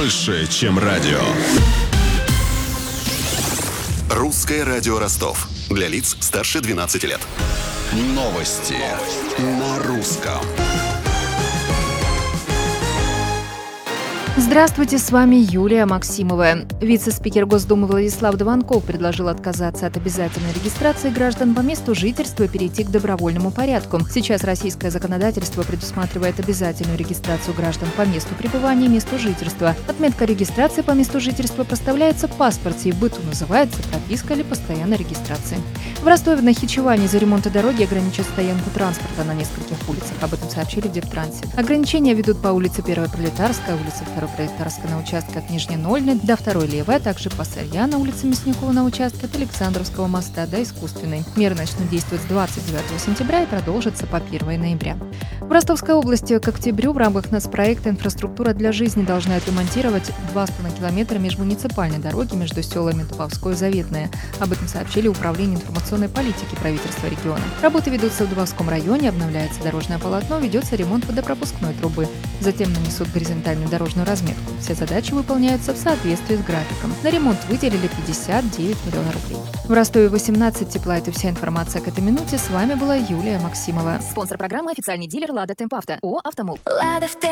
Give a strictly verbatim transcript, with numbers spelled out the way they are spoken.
больше, чем радио. Русское радио Ростов. Для лиц старше двенадцати лет. Новости на русском. Здравствуйте, с вами Юлия Максимова. Вице-спикер Госдумы Владислав Дованков предложил отказаться от обязательной регистрации граждан по месту жительства и перейти к добровольному порядку. Сейчас российское законодательство предусматривает обязательную регистрацию граждан по месту пребывания и месту жительства. Отметка регистрации по месту жительства проставляется в паспорте и в быту называется прописка или постоянной регистрации. В Ростове-на-Нахичевани из-за ремонта дороги ограничат стоянку транспорта на нескольких улицах. Об этом сообщили в Дептрансе. Ограничения ведут по улице первая Пролетарская, улице вторая Пролетарская на участке от Нижней Нольны до второй Левой, а также по Сарьяна, улице Мясникова на участке от Александровского моста до Искусственной. Меры начнут действовать с двадцать девятого сентября и продолжатся по первого ноября. В Ростовской области к октябрю в рамках нацпроекта «Инфраструктура для жизни» должны отремонтировать два с половиной километра межмуниципальной дороги между селами Дубовское и Заветное. Об этом сообщили Управление информационной политики правительства региона. Работы ведутся в Дубовском районе, обновляется дорожное полотно, ведется ремонт водопропускной трубы. Затем нанесут горизонтальную дорожную разметку. Все задачи выполняются в соответствии с графиком. На ремонт выделили пятьдесят девять миллионов рублей. В Ростове восемнадцать тепла. Это вся информация к этой минуте. С вами была Юлия Максимова. Спонсор программы — официальный дилер «Лада Темп Авто». ООО «Автомол».